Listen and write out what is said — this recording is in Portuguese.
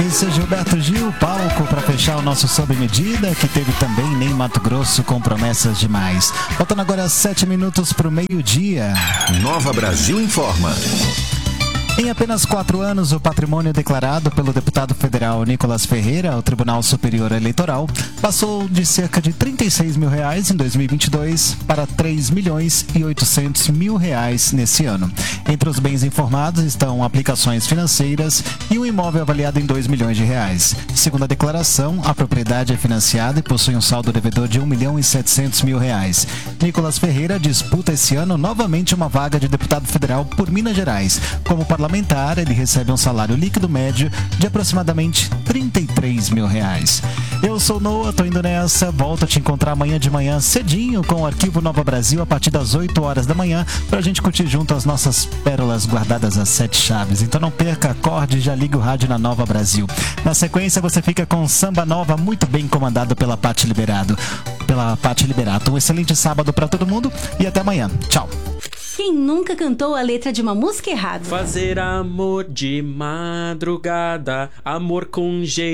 Esse é Gilberto Gil, palco para fechar o nosso Sob Medida, que teve também Nem Mato Grosso com promessas demais. Faltando agora 7 minutos para o meio-dia. Nova Brasil informa. Em apenas 4 anos, o patrimônio declarado pelo deputado federal Nicolas Ferreira ao Tribunal Superior Eleitoral passou de cerca de R$36 mil em 2022 para R$3.800.000 nesse ano. Entre os bens informados estão aplicações financeiras e um imóvel avaliado em R$2 milhões. Segundo a declaração, a propriedade é financiada e possui um saldo devedor de R$1.700.000. Nicolas Ferreira disputa esse ano novamente uma vaga de deputado federal por Minas Gerais. Como parlamentar, ele recebe um salário líquido médio de aproximadamente R$33 mil. Eu sou Noah, tô indo nessa, volto a te encontrar amanhã de manhã cedinho com o Arquivo Nova Brasil a partir das 8 horas da manhã pra gente curtir junto as nossas pérolas guardadas às 7 chaves. Então não perca, acorde e já liga o rádio na Nova Brasil. Na sequência você fica com Samba Nova, muito bem comandado pela Pati Liberato. Um excelente sábado pra todo mundo e até amanhã. Tchau. Quem nunca cantou a letra de uma música errada? Fazer amor de madrugada, amor com jeito.